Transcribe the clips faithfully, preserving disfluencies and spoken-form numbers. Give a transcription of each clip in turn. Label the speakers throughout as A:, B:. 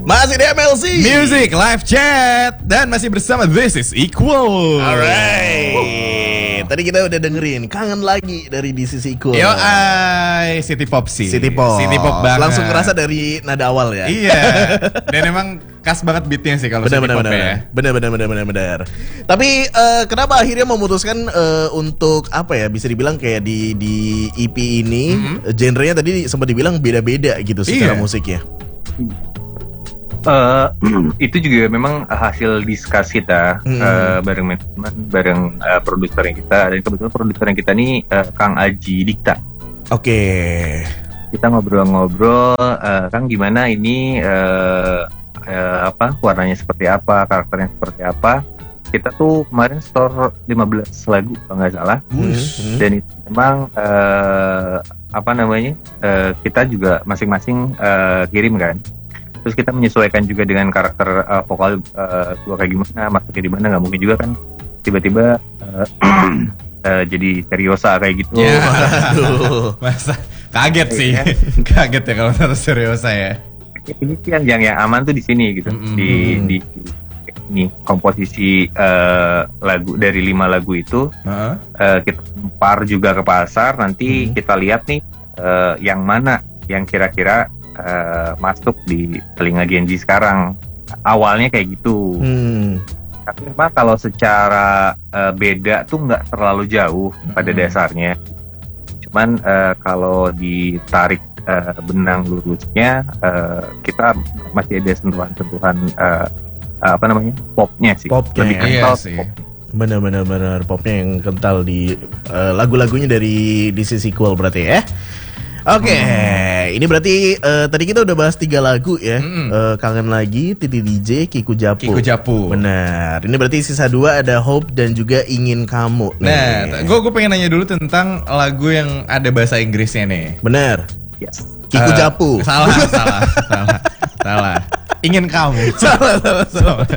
A: Masih di M L C
B: Music Live Chat. Dan masih bersama This is Equal.
A: Alright. Tadi kita udah dengerin Kangen Lagi dari This is Equal.
B: Yo ay, City Pop sih.
A: City Pop.
B: City Pop banget.
A: Langsung ngerasa dari nada awal ya.
B: Iya. Dan emang khas banget beatnya sih kalau City Pop ya.
A: Bener bener bener bener bener. Tapi uh, kenapa akhirnya memutuskan uh, untuk apa ya? Bisa dibilang kayak di di E P ini mm-hmm. genrenya tadi sempat dibilang beda-beda gitu secara
B: iya.
A: musiknya.
C: Uh, itu juga memang hasil diskus kita mm. uh, bareng manajemen, bareng uh, produser yang kita, dan kebetulan produser yang kita nih uh, Kang Aji Dikta.
A: Oke. Okay.
C: Kita ngobrol-ngobrol, uh, Kang gimana ini uh, uh, apa warnanya seperti apa, karakternya seperti apa. Kita tuh kemarin store lima belas lagu kalau nggak salah, mm. dan itu memang uh, apa namanya uh, kita juga masing-masing uh, kirim kan. Terus kita menyesuaikan juga dengan karakter uh, vokal uh, gua kayak gimana, masuknya di mana, nggak mungkin juga kan tiba-tiba uh, uh, jadi seriosa kayak gitu.
B: Ya, aduh, masa kaget sih, kaget ya kalau terus seriosa ya.
C: Ini sih yang, yang yang aman tuh di sini gitu, mm-hmm. di di ini komposisi uh, lagu dari lima lagu itu uh-huh. uh, kita par juga ke pasar, nanti mm-hmm. kita lihat nih uh, yang mana yang kira-kira Uh, masuk di telinga Gen Z sekarang. Awalnya kayak gitu. Hmm. Tapi memang kalau secara uh, beda tuh nggak terlalu jauh hmm. pada dasarnya. Cuman uh, kalau ditarik uh, benang lurusnya, uh, kita masih ada sentuhan-sentuhan uh, uh, apa namanya popnya sih.
A: Popnya,
C: lebih kental
A: iya sih. Pop. Bener-bener bener popnya yang kental di uh, lagu-lagunya dari This is Equal berarti ya. Oke, okay. hmm. ini berarti uh, tadi kita udah bahas tiga lagu ya, hmm. uh, Kangen Lagi, Titi D J, Kiku Japu.
B: Kiku Japu.
A: Benar. Ini berarti sisa dua ada Hope dan juga Ingin Kamu.
B: Nah, gue gue pengen nanya dulu tentang lagu yang ada bahasa Inggrisnya nih.
A: Benar.
C: Yes.
A: Kiku uh, Japu.
B: Salah, salah, salah, salah. Ingin Kamu.
A: salah, salah, salah.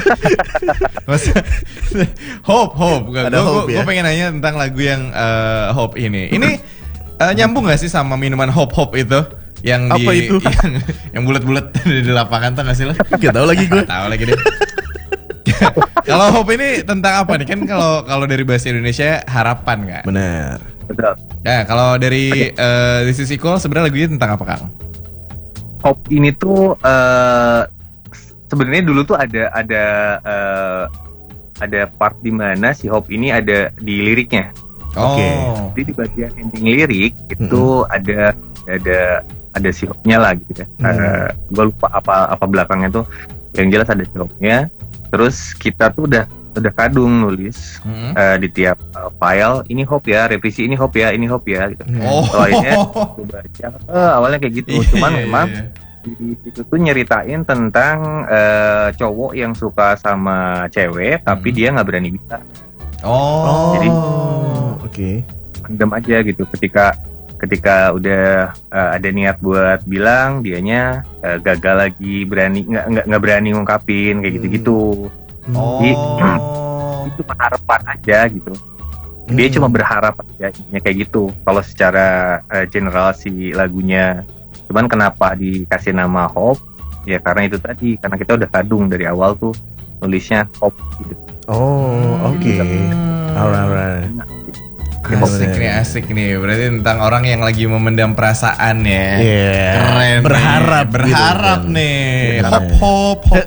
B: Hope, Hope. Gue
A: ya?
B: pengen nanya tentang lagu yang uh, Hope ini. Ini Uh, nyambung gak sih sama minuman Hop Hop itu yang
A: apa
B: di
A: itu?
B: yang, yang bulat-bulat di lapangan tuh gak sih lo?
A: Gak tahu lagi gue.
B: Tahu lagi deh. Kalau Hop ini tentang apa nih? Kan kalau kalau dari bahasa Indonesia harapan nggak?
A: Benar.
C: Betul.
B: Ya kalau dari uh, This is Equal sebenarnya lagunya tentang apa, Kang?
C: Hop ini tuh uh, sebenarnya dulu tuh ada ada uh, ada part di mana si Hop ini ada di liriknya.
B: Oke. Okay.
C: Jadi di bagian ending lirik itu hmm. ada ada ada sihopnya lah gitu ya. Hmm. Uh, gue lupa apa apa belakangnya tuh. Yang jelas ada sihopnya. Terus kita tuh udah udah kadung nulis hmm. uh, di tiap uh, file. Ini hop ya, revisi ini hop ya, ini hop ya. Gitu.
B: Oh.
C: Soalnya gue baca uh, awalnya kayak gitu. Cuman yeah, memang yeah. di situ tuh nyeritain tentang uh, cowok yang suka sama cewek, hmm. tapi dia nggak berani bisa.
B: Oh.
C: Jadi
A: oke. Okay.
C: Pendem aja gitu ketika ketika udah uh, ada niat buat bilang, dianya uh, gagal lagi, berani nggak nggak nggak berani ngungkapin kayak gitu-gitu.
B: Oh.
C: Jadi itu harapan aja gitu. Dia hmm. cuma berharap aja kayak gitu. Kalau secara uh, general si lagunya, cuman kenapa dikasih nama Hope? Ya karena itu tadi, karena kita udah kadung dari awal tuh nulisnya Hope gitu.
A: Oh, oke. Okay. Alright.
B: Asik nih, asik nih. Berarti tentang orang yang lagi memendam perasaan ya.
A: Iya. Yeah.
B: Keren.
A: Berharap,
B: nih. berharap
A: gitu,
B: nih.
A: Bener.
B: Hop hop hop.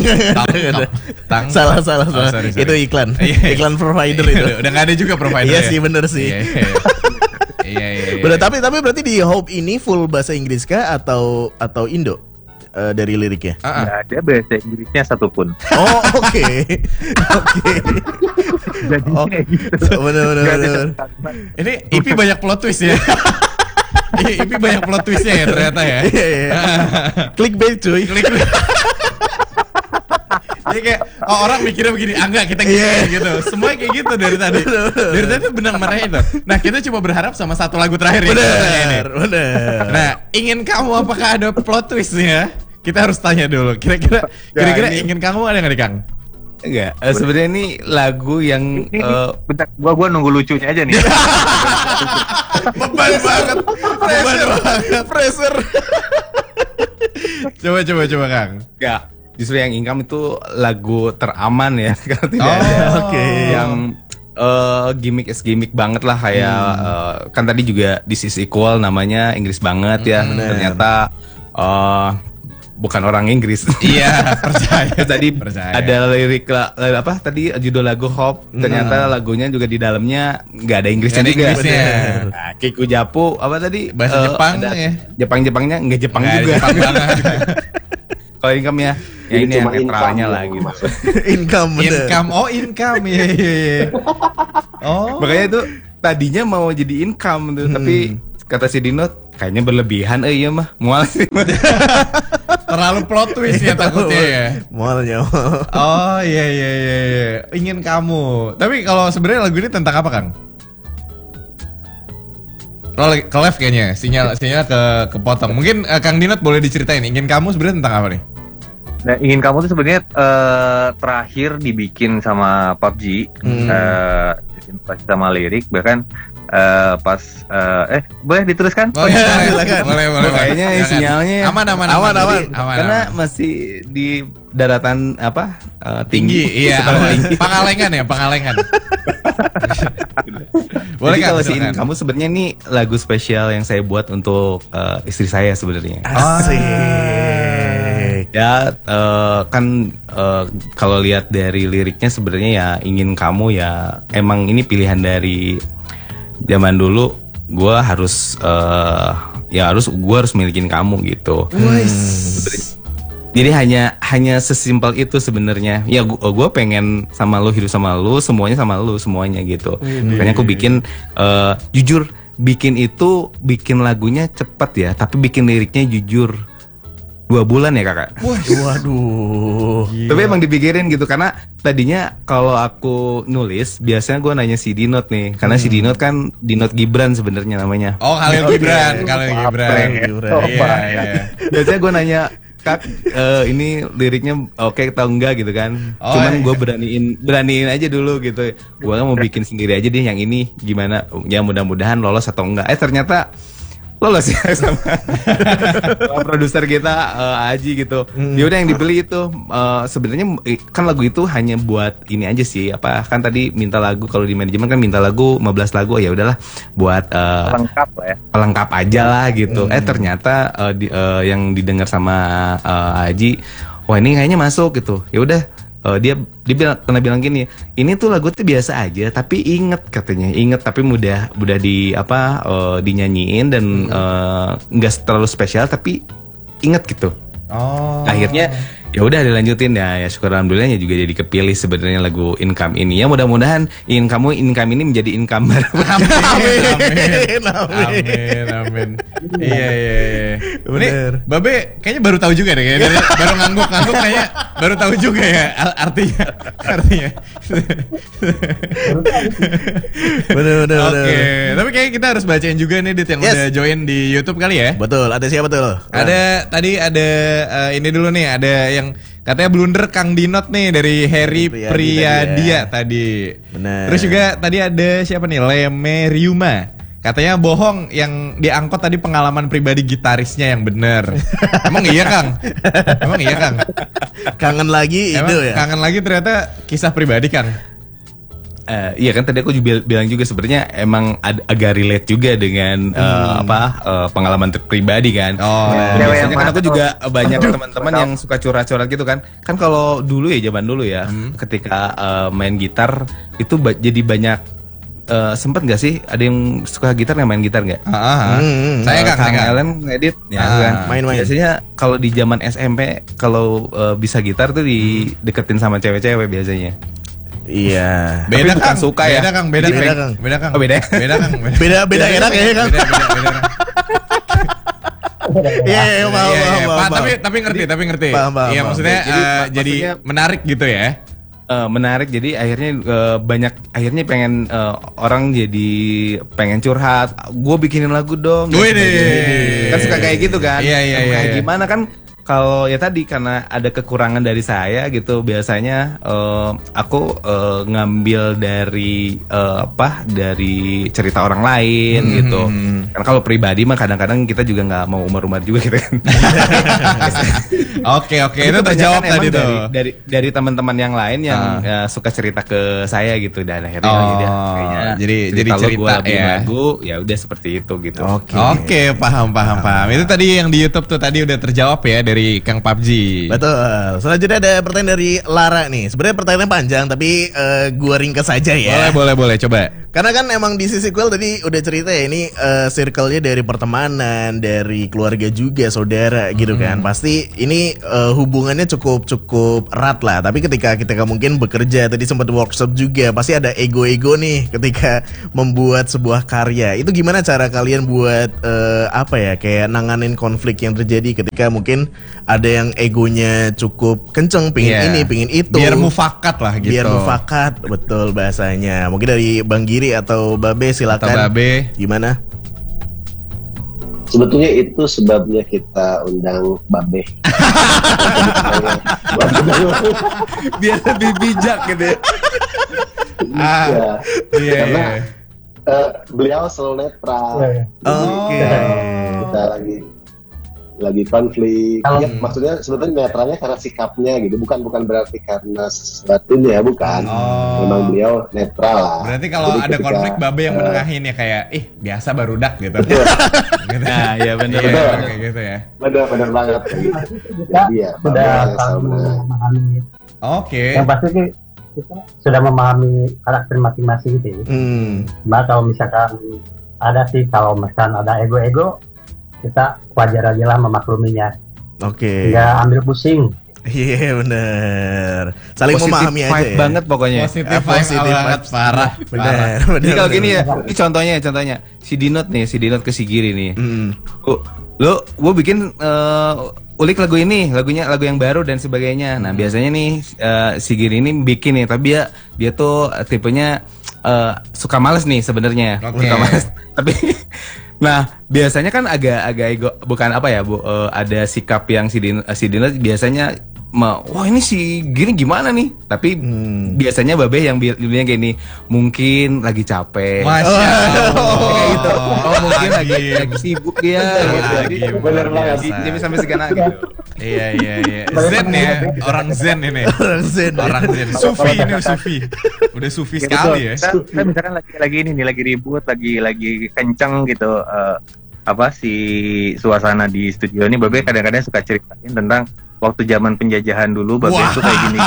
A: Salah salah salah. Oh, sorry, sorry. Itu iklan. Iklan provider itu.
B: Udah nggak ada juga provider.
A: Iya
B: ya?
A: sih, bener sih.
B: Iya, iya. Iya, iya.
A: Bener, tapi tapi berarti di Hope ini full bahasa Inggris kah atau atau Indo? Uh, dari liriknya?
C: Uh-uh. Nggak ada bahasa Inggrisnya satupun.
A: Oh oke, oke.
C: Jadi
A: oh,
C: kayak gitu.
A: Bener-bener.
B: Ini I P banyak plot twist ya. I P banyak plot twistnya ya ternyata ya.
A: Iya iya. Clickbait cuy.
B: Clickbait. Jadi kayak oh, orang mikirnya begini, ah enggak kita gitu, yeah. gitu. Semua kayak gitu dari tadi. Dari tadi benang merah itu. Nah kita cuma berharap sama satu lagu terakhir
A: bener,
B: ya.
A: Bener.
B: Nah Ingin Kamu apakah ada plot twist ya? Kita harus tanya dulu. Kira-kira, kira-kira ini... Ingin Kamu ada nggak nih Kang?
D: Enggak. Uh, Sebenarnya ini lagu yang.
C: Ini,
D: uh...
C: bentar, gua gua nunggu lucunya aja nih.
A: Beban banget. Beban banget. Pressure.
B: Coba coba coba Kang.
D: Enggak. Justru yang income itu lagu teraman ya. Karena tidak
B: Oh,
D: ada
A: oke.
D: yang uh, gimmick is gimmick banget lah kayak
A: Hmm.
D: uh, kan tadi juga This Is Equal namanya Inggris banget ya.
A: Hmm, bener.
D: Ternyata uh, bukan orang Inggris.
B: Iya, percaya.
D: Tadi
B: Percaya.
D: ada lirik la- apa tadi judul lagu Hope. Ternyata lagunya juga di dalamnya nggak ada Inggrisnya
B: Nggak ada
D: juga.
B: Inggrisnya.
D: Nah, Kiku Japu apa tadi?
B: Bahasa
D: Eh,
B: Jepang
D: ada
B: ya.
D: Jepang-Jepangnya nggak Jepang
B: Nggak ada
D: juga.
B: Jepang banget.
D: Kalau income ya, ya
E: Jadi
D: ini yang
E: cuma
D: netralnya
E: income
D: lah
E: yang
D: gitu.
E: masuk.
A: Income bener.
B: Income, oh income, iya iya iya. Oh,
D: Makanya itu tadinya mau jadi income tuh, tapi kata si Dino kayaknya berlebihan, eh iya mah mual sih.
B: terlalu plot twist ya takutnya ya.
A: Mualnya mual.
B: Oh iya iya iya iya. Ingin kamu. Tapi kalau sebenarnya lagu ini tentang apa, Kang? Kalau ke left kayaknya, sinyal sinyal ke kepotong. Mungkin uh, Kang Dinot boleh diceritain Ingin Kamu sebenarnya tentang apa nih?
C: Nah, Ingin Kamu tuh sebenarnya eh, terakhir dibikin sama P U B G,
A: Hmm.
C: eh, pas sama lirik, bahkan eh, pas eh, eh boleh diteruskan?
B: Oh iya, boleh,
A: silakan.
B: boleh, boleh.
D: Kayaknya
B: Silakan.
D: sinyalnya
B: aman aman
A: Aman,
B: aman
A: aman.
B: aman.
D: Karena
B: aman.
D: masih di daratan apa eh,
B: tinggi, iya.
D: Seberapa
B: aman.
D: tinggi.
B: Pangalengan ya, Pangalengan. Boleh
D: Jadi
B: Kang,
D: kalau si
B: silakan.
D: Ingin Kamu sebenarnya ini lagu spesial yang saya buat untuk eh, istri saya sebenarnya.
A: Asik.
D: Ya eh, kan eh, kalau lihat dari liriknya sebenarnya ya Ingin Kamu ya emang ini pilihan dari zaman dulu. Gua harus eh, ya harus gua harus milikin kamu gitu. Sebenarnya. Jadi hanya hanya sesimpel itu sebenarnya. Ya gua, gua pengen sama lu, hidup sama lu, semuanya sama lu, semuanya gitu. Makanya aku bikin eh, jujur bikin itu bikin lagunya cepet ya, tapi bikin liriknya jujur dua bulan ya kakak.
A: Waduh.
B: Iya.
D: Tapi emang dipikirin gitu karena tadinya kalau aku nulis biasanya gue nanya si Dinot nih, karena si Dinot kan Dinot Gibran sebenarnya namanya.
B: Oh, Khalil Gibran, Khalil Gibran.
A: Gibran.
B: Iya, iya.
D: Biasanya gue nanya Kak, eh, ini liriknya oke atau enggak gitu kan?
B: Oh,
D: Cuman
B: iya.
D: gue beraniin beraniin aja dulu gitu. Gue kan mau bikin sendiri aja deh yang ini gimana? Ya mudah-mudahan lolos atau enggak. Eh ternyata lolos ya sama, sama produser kita eh, Aji gitu. Ya udah yang dibeli itu eh, sebenarnya eh, kan lagu itu hanya buat ini aja sih. Apa kan tadi minta lagu kalau di manajemen kan minta lagu lima belas lagu, ya udahlah buat eh,
C: Lengkap lah ya.
D: pelengkap aja lah gitu. Eh ternyata eh, di- eh, yang didengar sama eh, Aji, wah ini kayaknya masuk gitu. Ya udah eh, dia dia bilang, pernah bilang gini, ini tuh lagu tuh biasa aja, tapi inget katanya, inget tapi mudah mudah di apa eh, dinyanyiin dan eh, nggak terlalu spesial tapi inget gitu.
B: Oh.
D: Akhirnya ya udah dilanjutin ya, ya syukur alhamdulillahnya juga jadi kepilih sebenarnya lagu Income ini. Ya mudah-mudahan ingin kamu income ini menjadi income baru.
B: Amin, amin,
A: Amin.
B: amin, amin. Iya, iya, iya.
A: Bener.
B: Ini Babe kayaknya baru tahu juga deh, kayaknya Dari- baru ngangguk-ngangguk kayaknya baru tahu juga ya al- artinya, artinya.
A: Bener bener
B: Oke,
A: bener.
B: tapi kayaknya kita harus bacain juga nih Dit yang
A: Yes.
B: udah join di YouTube kali ya.
A: Betul, ada siapa tuh?
B: Ada tadi ada eh, ini dulu nih, ada yang katanya blunder Kang Dinot nih dari Harry
A: Priyadi
B: Priyadia
A: tadi ya.
B: tadi.
A: Bener.
B: Terus juga tadi ada siapa nih? Leme Ryuma. Katanya bohong yang diangkut tadi pengalaman pribadi gitarisnya yang bener. Emang iya Kang? Emang iya Kang?
A: Kangen lagi
B: Emang
A: itu ya.
B: kangen lagi ternyata kisah pribadi Kang.
D: Eh, iya kan tadi aku juga bil- bilang juga sebenarnya emang ad- agak relate juga dengan eh, apa eh, pengalaman ter- pribadi kan.
B: Oh.
D: Nah,
C: Cewek
D: biasanya
C: yang
D: kan
C: mana
D: aku
C: tuh?
D: juga banyak
C: Aduh,
D: teman-teman
C: tahu.
D: yang suka curhat-curhat gitu kan. Kan kalau dulu ya zaman dulu ya, ketika eh, main gitar itu ba- jadi banyak eh, sempet nggak sih ada yang suka gitar nggak main gitar nggak?
B: Ah, ah, ah.
A: Hmm,
B: Saya
D: Eh,
B: Kang,
D: Kang
B: saya Kang.
D: Ellen ngedit ya
B: Ah,
D: kan.
A: main-main.
D: Biasanya kalau di zaman S M P kalau eh, bisa gitar tuh dideketin sama cewek-cewek biasanya.
A: Iya.
B: Beda
D: bukan
B: Kang,
D: suka ya.
B: beda Kang, beda,
A: Beda,
B: Kang.
A: Kang.
B: Beda Kang.
D: Oh, beda ya?
B: Beda Kang.
A: Beda beda enak ya kan?
B: Beda, beda, beda, Kang.
A: Iya, iya, paham,
B: Iya, iya,
A: paham,
B: Pak,
A: paham.
B: tapi tapi ngerti, tapi ngerti.
A: Paham, paham,
B: Iya,
A: paham.
B: maksudnya
D: Jadi,
B: eh,
D: mak-
B: jadi
D: maksudnya-
B: menarik gitu ya.
D: Eh, menarik jadi akhirnya eh, banyak akhirnya pengen eh, orang jadi pengen curhat, gue bikinin lagu dong.
B: Wih
D: Gitu.
B: deh.
D: Kan suka kayak gitu kan.
B: Iya, iya,
D: Yang
B: iya,
D: kayak
B: iya.
D: gimana kan kalau ya tadi karena ada kekurangan dari saya gitu, biasanya uh, aku uh, ngambil dari uh, apa dari cerita orang lain hmm. gitu. Karena kalau pribadi mah kadang-kadang kita juga nggak mau umar-umar juga gitu kan.
B: Oke oke itu terjawab tadi tuh.
D: Dari dari, dari teman-teman yang lain yang uh. uh, suka cerita ke saya gitu, dan akhirnya
B: oh,
D: ya, kayaknya
B: jadi
D: cerita
B: jadi cerita
D: ya
B: lagu
D: ya udah seperti itu gitu.
B: Oke okay. oke okay, paham paham paham. Itu tadi yang di YouTube tuh tadi udah terjawab ya dari Kang P U B G.
A: Betul. Selanjutnya ada pertanyaan dari Lara nih. Sebenarnya pertanyaannya panjang tapi uh, gua ringkas saja ya.
B: Boleh boleh boleh coba.
A: Karena kan emang di sisi sequel tadi udah cerita ya, ini uh, circle-nya dari pertemanan, dari keluarga juga, saudara gitu kan. Hmm. Pasti ini uh, hubungannya cukup cukup erat lah. Tapi ketika kita mungkin bekerja, tadi sempat workshop juga, pasti ada ego-ego nih ketika membuat sebuah karya. Itu gimana cara kalian buat uh, apa ya, kayak nanganin konflik yang terjadi ketika mungkin ada yang egonya cukup kenceng, pingin yeah. ini, pingin itu.
B: Biar mufakat lah gitu.
A: Biar mufakat, betul bahasanya. Mungkin dari Bang Giri atau Babe silakan.
B: Atau Babe
A: gimana?
E: Sebetulnya itu sebabnya kita undang Babe.
D: Biar lebih bijak gitu ya.
E: Ah, iya. Karena
B: yeah.
E: uh, beliau selalu netral.
A: Oke. Okay.
E: Kita lagi lagi konflik.
F: Kalau,
E: ya, maksudnya sebetulnya netralnya karena sikapnya gitu, bukan bukan berarti karena sesuatunya, bukan. Oh. Memang beliau netral lah.
B: Berarti kalau ada ketika, konflik Babe yang menengahin ya kayak, ih biasa barudak gitu.
E: Betul.
B: gitu.
D: Nah, iya benar
E: betul.
D: kayak
E: gitu ya. Benar benar banget.
F: Kita ya, sudah memahami.
B: Oke.
F: Yang pasti sih kita sudah memahami karakter masing-masing gitu.
A: Hmm.
F: Mbak kalau misalkan ada sih, kalau misalkan ada ego-ego, kita wajar aja lah memakluminya.
A: Oke.
F: Okay. Nggak ambil pusing.
A: Iya yeah, bener. Saling
D: positive
A: memahami aja ya.
D: banget pokoknya.
B: Positif eh, positif banget, parah.
A: Bener.
D: Jadi kalau gini ya, ini contohnya, contohnya si Dinot nih, si Dinot ke si Giri nih. Mm. Oh, lo, gue bikin uh, ulik lagu ini, lagunya lagu yang baru dan sebagainya. Nah biasanya nih uh, si Giri ini bikin nih, tapi dia dia tuh tipenya uh, suka males nih sebenarnya, okay. suka males. Tapi nah biasanya kan agak-agak ego, bukan apa ya bu, uh, ada sikap yang si Dino, si Dino biasanya ma, wah ini si Gini gimana nih, tapi hmm. biasanya Babe yang bilang kayak gini, mungkin lagi capek.
B: Masya Allah.
D: Kayak gitu. Oh mungkin lagi, lagi sibuk ya.
E: Gitu. Bener banget.
D: Jadi sampai segana gitu.
B: Iya iya iya. Zen ya, orang Zen ini.
A: Orang Zen.
B: Orang Zen. Sufi ini Sufi. Udah Sufi ya, sekali ya.
C: Kita, kita misalkan lagi lagi ini nih, lagi ribut, lagi lagi kenceng gitu. Uh, apa si suasana di studio ini, Babe kadang-kadang suka ceritain tentang waktu zaman penjajahan dulu, Babe itu kayak gini.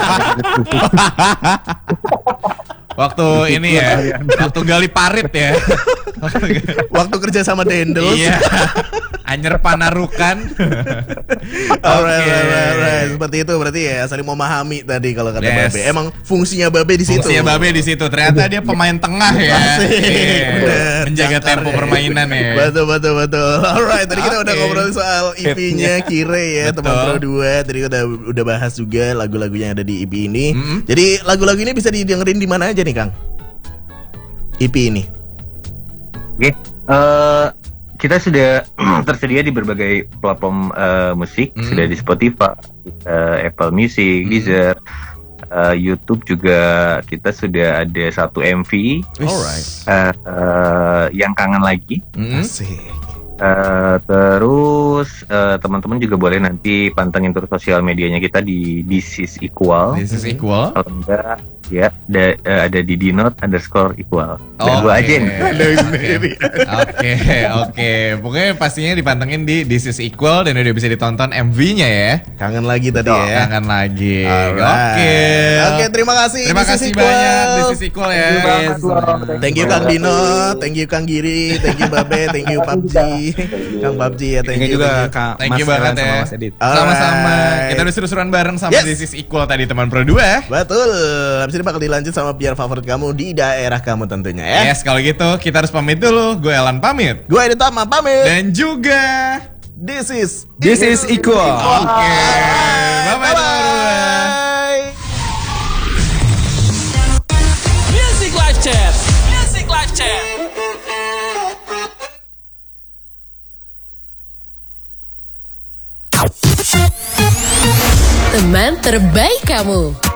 B: Waktu ini ya, waktu gali parit ya.
A: Waktu kerja sama Dendels.
B: Iya. Anyer Panarukan.
A: Alright, okay. alright, alright. Seperti itu berarti ya, saling memahami tadi kalau kata yes. Babe. Emang fungsinya Babe di situ.
B: Fungsinya Babe di situ. Ternyata dia pemain tengah ya. Yeah. Menjaga tempo ya. Permainan ya.
A: Betul, betul, betul. Alright, tadi kita okay. udah ngobrol soal E P-nya Kire ya, betul. Teman Pro dua. Tadi udah udah bahas juga lagu-lagunya yang ada di E P ini. Mm-hmm. Jadi lagu-lagu ini bisa didengerin di mana aja nih, Kang? E P ini.
C: Oke. Okay. Uh, kita sudah tersedia di berbagai platform uh, musik, mm. sudah di Spotify, uh, Apple Music, mm. Deezer, uh, YouTube juga kita sudah ada satu M V.
A: Alright.
C: Uh, uh, yang kangen lagi.
B: Mm.
A: Asik.
C: Uh, terus uh, teman-teman juga boleh nanti pantengin terus sosial medianya kita di This is Equal.
B: This is Equal.
C: Kalau enggak ya da, uh, ada di dinot underscore equal. Dan
B: oh,
C: gua aja
B: Oke oke oke. Pokoknya pastinya dipantengin di This is Equal dan udah bisa ditonton M V-nya ya.
A: Kangen lagi tadi oh, ya.
B: Kangen lagi.
A: Oke.
B: Oke.
A: Oke, terima kasih.
B: Terima kasih banyak This is Equal ya.
A: Yes. Thank you Kang Dino, thank you Kang Giri, thank you Babe, thank you P U B G. Kang P U B G ya, thank you juga
D: Kang.
B: Thank you banget ya. Sama-sama. Kita udah seru-seruan bareng sama yes. This is Equal tadi teman Pro dua.
A: Betul. Habis ini bakal dilanjut sama biar favorit kamu di daerah kamu tentunya ya.
B: Yes, kalau gitu kita harus pamit dulu. Gue Elan pamit.
A: Gue Edi Tama pamit.
B: Dan juga
A: This is
D: This is Equal.
B: Oke. Okay. Bye bye.
G: Music Live Chat. Music Live Chat.
H: Out. teman terbaik kamu.